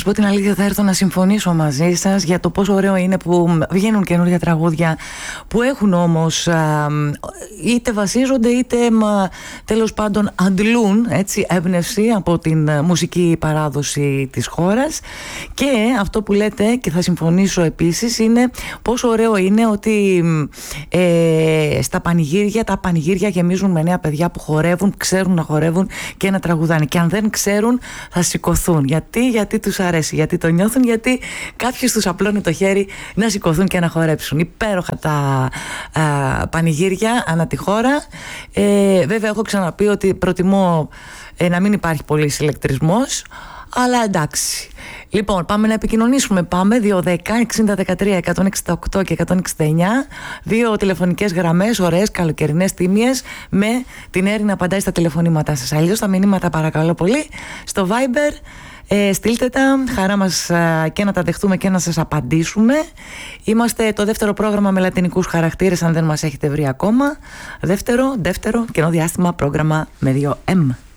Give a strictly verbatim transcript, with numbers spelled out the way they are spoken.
σας πω την αλήθεια, θα έρθω να συμφωνήσω μαζί σας για το πόσο ωραίο είναι που βγαίνουν καινούργια τραγούδια που έχουν όμως α, είτε βασίζονται είτε μα, τέλος πάντων αντλούν έτσι, έμπνευση από την μουσική παράδοση της χώρας. Και αυτό που λέτε, και θα συμφωνήσω επίσης, είναι πόσο ωραίο είναι ότι ε, στα πανηγύρια, τα πανηγύρια γεμίζουν με νέα παιδιά που χορεύουν, ξέρουν να χορεύουν και να τραγουδάνε. Και αν δεν ξέρουν, θα σηκωθούν. Γιατί, γιατί τους αρέσει, γιατί το νιώθουν, γιατί κάποιος τους απλώνει το χέρι να σηκωθούν και να χορέψουν. Υπέροχα τα α, πανηγύρια ανά τη χώρα. Ε, βέβαια, έχω ξαναπεί ότι προτιμώ ε, να μην υπάρχει πολύς ηλεκτρισμός, αλλά εντάξει. Λοιπόν, πάμε να επικοινωνήσουμε. Πάμε δύο δέκα εξήντα δεκατρία εκατόν εξήντα οκτώ και εκατόν εξήντα εννιά. Δύο τηλεφωνικές γραμμές, ωραίες, καλοκαιρινές, τίμιες, με την Έρη να απαντάει στα τηλεφωνήματά σας. Αλλιώς τα μηνύματα, παρακαλώ πολύ, στο Viber. Ε, στείλτε τα, χαρά μας α, και να τα δεχτούμε και να σας απαντήσουμε. Είμαστε το δεύτερο πρόγραμμα με λατινικούς χαρακτήρες, αν δεν μας έχετε βρει ακόμα. Δεύτερο, δεύτερο κενό διάστημα πρόγραμμα με δύο εμ.